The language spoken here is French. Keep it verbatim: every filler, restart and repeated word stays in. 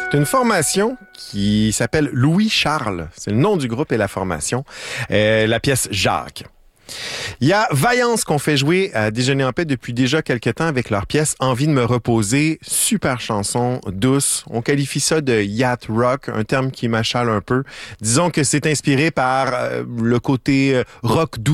C'est une formation qui s'appelle Louis Charles. C'est le nom du groupe et la formation. Euh, la pièce Jacques. Il y a Vaillance qu'on fait jouer à Déjeuner en paix depuis déjà quelques temps avec leur pièce Envie de me reposer. Super chanson, douce. On qualifie ça de yacht rock, un terme qui m'achale un peu. Disons que c'est inspiré par euh, le côté rock doux